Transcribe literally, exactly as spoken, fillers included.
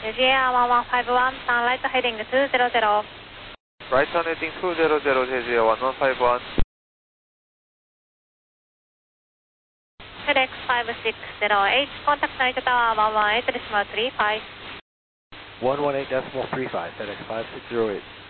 J R one one five one, turn right heading two zero zero. Right turn heading two zero zero, J J one one five one. FedEx five six zero eight, contact Narita Tower one one eight decimal three five. one one eight decimal three five, FedEx five six zero eight.